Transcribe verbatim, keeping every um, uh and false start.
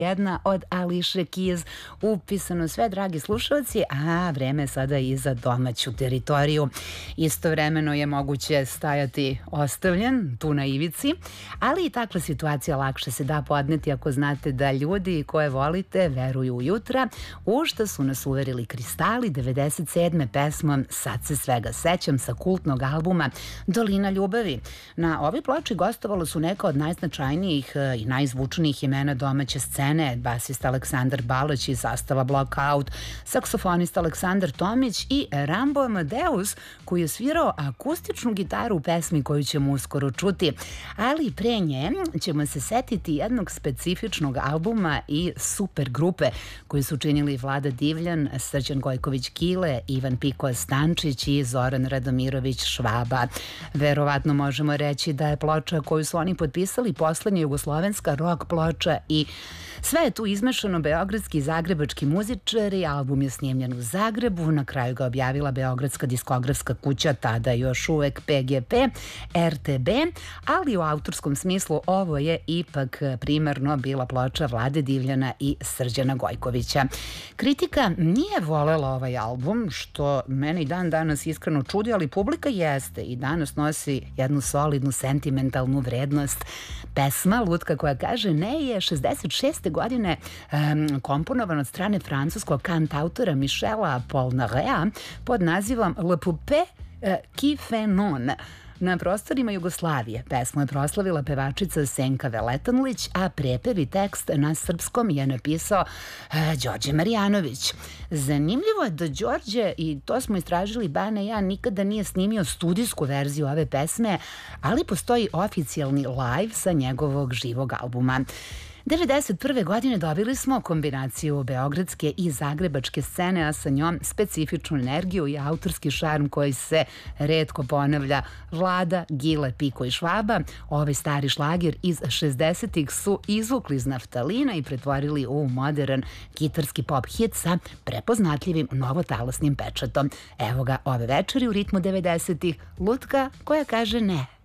jedna od Ališe Keys. Upisano sve, dragi slušalci, a vreme je sada i za domaću teritoriju. Istovremeno je moguće stajati ostavljen tu na ivici, ali i takva situacija lakše se da podneti ako znate da ljudi koje volite veruju u jutra, u što su nas uverili Kristali devedeset sedme pesmom Sad se svega sećam sa kultnog albuma Dolina ljubavi. Na ovoj ploči gostovalo su neka od najznačajnijih i najzvučnijih imena domaće scene, basista Aleksandar Balać iz sastava Blockout, saksofonista Aleksandar Tomić i Rambo Amadeus koji je svirao akustičnu gitaru u pesmi koju ćemo uskoro čuti. Ali pre nje ćemo se setiti jednog specifičnog albuma i super grupe koju su činili Vlada Divljan, Srđan Gojković Kile, Ivan Piko Stančić i Zoran Radomirović Švaba. Verovatno možemo reći da je ploča koju su oni potpisali poslednja jugoslovenska rock ploča i sve je tu izmešano beogradski i zagrebački muzičari. Album je snimljen u Zagrebu, na kraju ga objavila beogradska diskografska kuća, tada još uvek P G P, R T B, ali u autorskom smislu ovo je ipak primarno bila ploča Vlade Divljana i Srđana Gojkovića. Kritika nije volela ovaj album, što mene i dan danas iskreno čudi, ali publika jeste i danas nosi jednu solidnu sentimentalnu vrednost. Pesma Lutka koja kaže ne je šezdeset šeste godine um, komponovan od strane francuskog kantautora Michela Polnarea pod nazivom Le Poupée qui fait non. Na prostorima Jugoslavije pesmu je proslavila pevačica Senka Veletanlić, a prepev i tekst na srpskom je napisao uh, Đorđe Marjanović. Zanimljivo je da Đorđe, i to smo istražili Bane i ja, nikada nije snimio studijsku verziju ove pesme, ali postoji oficijalni live sa njegovog živog albuma. devedeset prve godine dobili smo kombinaciju beogradske i zagrebačke scene, a sa njom specifičnu energiju i autorski šarm koji se retko ponavlja. Vlada, Gile, Piko i Švaba ovaj stari šlagir iz šezdesetih su izvukli iz naftalina i pretvorili u modern gitarski pop hit sa prepoznatljivim novotalasnim pečatom. Evo ga ove večeri u ritmu devedesetih, Lutka koja kaže ne.